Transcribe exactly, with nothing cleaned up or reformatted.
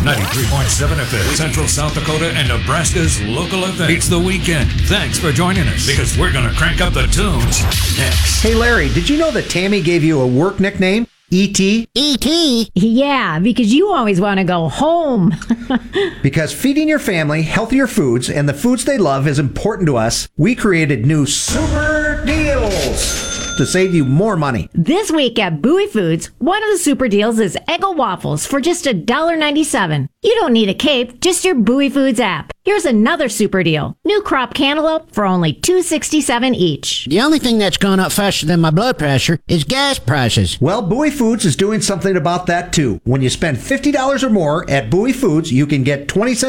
ninety-three point seven F M, Central South Dakota and Nebraska's local F M. It's the weekend. Thanks for joining us, because we're going to crank up the tunes next. Hey, Larry, did you know that Tammy gave you a work nickname? E T? E T? Yeah, because you always want to go home. Because feeding your family healthier foods and the foods they love is important to us, we created new Super Deals to save you more money. This week at Bowie Foods, one of the super deals is Eggo waffles for just one dollar ninety-seven. You don't need a cape, just your Bowie Foods app. Here's another super deal. New crop cantaloupe for only two dollars and sixty-seven cents each. The only thing that's gone up faster than my blood pressure is gas prices. Well, Bowie Foods is doing something about that too. When you spend fifty dollars or more at Bowie Foods, you can get twenty cents